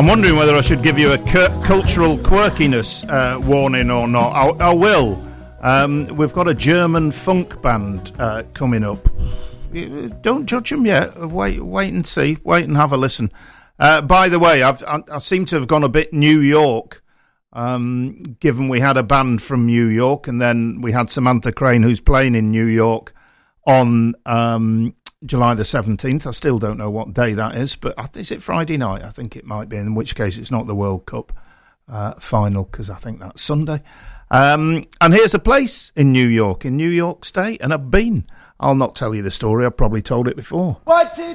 I'm wondering whether I should give you a cultural quirkiness warning or not. I will. We've got a German funk band coming up. Don't judge them yet. Wait and see. Wait and have a listen. By the way, I seem to have gone a bit New York, given we had a band from New York, and then we had Samantha Crane, who's playing in New York on July the 17th. I still don't know what day that is, but is it Friday night? I think it might be, in which case it's not the World Cup final, because I think that's Sunday. And here's a place in New York State, and I've been. I'll not tell you the story. I've probably told it before. 1, 2,